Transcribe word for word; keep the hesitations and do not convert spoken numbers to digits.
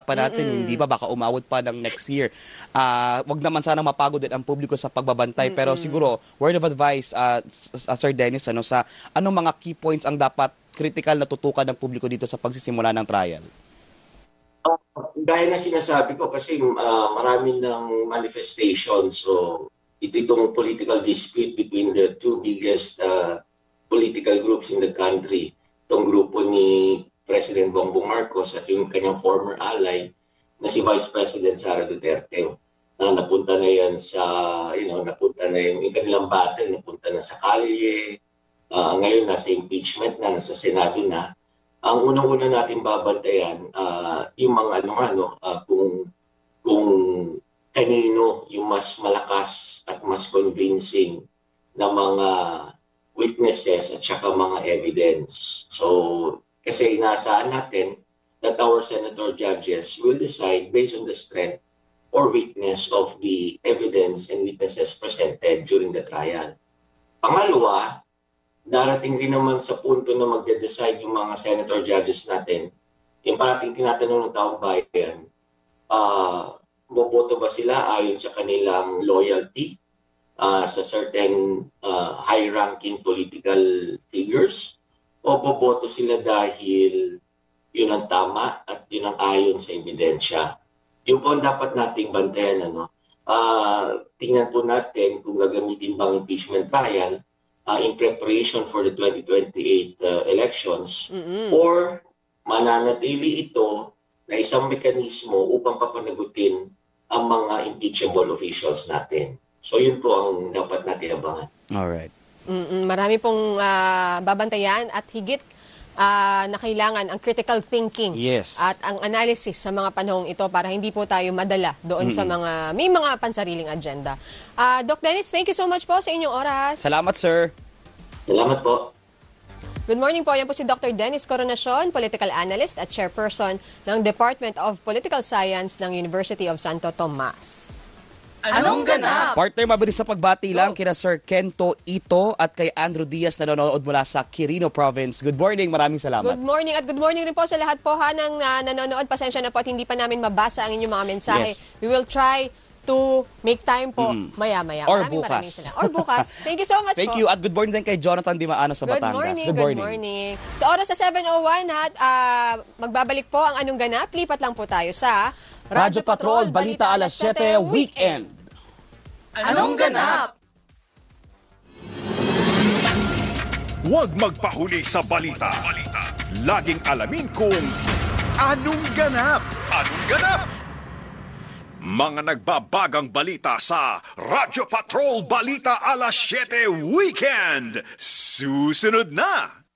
pa natin, mm-mm. hindi ba? Baka umawot pa ng next year. Uh, wag naman sana mapagod din ang publiko sa pagbabantay. Mm-mm. Pero siguro, word of advice, uh, Sir Dennis, ano, sa anong mga key points ang dapat critical na tutukan ng publiko dito sa pagsisimula ng trial? Uh, dahil na sinasabi ko, kasi uh, marami ng manifestations. So, ito itong political dispute between the two biggest uh, political groups in the country. Itong grupo ni President Bongbong Marcos at yung kanyang former ally na si Vice President Sara Duterte. Na napunta na yan sa, you know, napunta na yung, yung kanilang battle, napunta na sa kalye. Uh, ngayon nasa impeachment na, nasa Senado na. Ang unang-una natin babantayan, uh, yung mga ano, ano uh, kung, kung kanino yung mas malakas at mas convincing na mga witnesses at saka mga evidence. So, kasi inaasahan natin that our senator judges will decide based on the strength or weakness of the evidence and witnesses presented during the trial. Pangalawa, darating rin naman sa punto na magde-decide yung mga senator judges natin. Yung parating tinatanong ng taong bayan, uh, boboto ba sila ayon sa kanilang loyalty uh, sa certain uh, high-ranking political figures? O boboto sila dahil yun ang tama at yun ang ayon sa ebidensya? Yun po ang dapat nating bantayan. Ano? Uh, tingnan po natin kung gagamitin bang impeachment trial Uh, in preparation for the twenty twenty-eight uh, elections, mm-hmm. or mananatili ito na isang mekanismo upang papanagutin ang mga impeachable officials natin. So yun po ang dapat natin abangan. Alright. Mm-mm, marami pong uh, babantayan at higit uh, na kailangan ang critical thinking yes. at ang analysis sa mga panahong ito para hindi po tayo madala doon mm-hmm. sa mga may mga pansariling agenda. Uh, Doc Dennis, thank you so much po sa inyong oras. Salamat, sir. Salamat po. Good morning po. Yan po si Doctor Dennis Coronacion, political analyst at chairperson ng Department of Political Science ng University of Santo Tomas. Anong ganap? Partner, mabilis sa pagbati lang kina Sir Kento Ito at kay Andrew Diaz na nanonood mula sa Quirino Province. Good morning, maraming salamat. Good morning at good morning rin po sa lahat po ha ng uh, nanonood. Pasensya na po at hindi pa namin mabasa ang inyong mga mensahe. Yes. We will try to make time po mm. maya-maya. Or maraming, bukas. Maraming Or bukas. Thank you so much Thank po. you. At good morning din kay Jonathan Dimaano sa good Batangas. Morning, good morning. Good morning. Sa oras sa seven oh one, ha, uh, magbabalik po ang Anong Ganap. Lipat lang po tayo sa Radyo Patrol, Balita Alas siyete, Weekend. Anong Ganap? Huwag magpahuli sa balita. Laging alamin kung anong ganap. Anong ganap? Mga nagbabagang balita sa Radyo Patrol Balita Alas siyete Weekend. Susunod na!